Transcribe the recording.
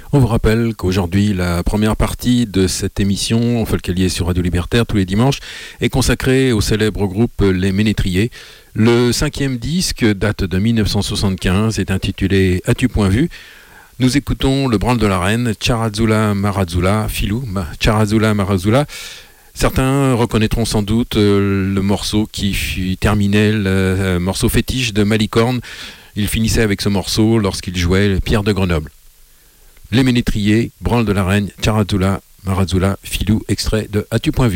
On vous rappelle qu'aujourd'hui, la première partie de cette émission, Folkalier sur Radio Libertaire tous les dimanches, est consacrée au célèbre groupe Les Ménétriers. Le 5e disque date de 1975, est intitulé As-tu point vu ? Nous écoutons le branle de la reine, Charazula Marazula, Filou, Charazula Marazula. Certains reconnaîtront sans doute le morceau qui terminait le morceau fétiche de Malicorne. Il finissait avec ce morceau lorsqu'il jouait Pierre de Grenoble. Les Ménétriers, branle de la reine, Charazula Marazula, Filou, extrait de As-tu point vu ?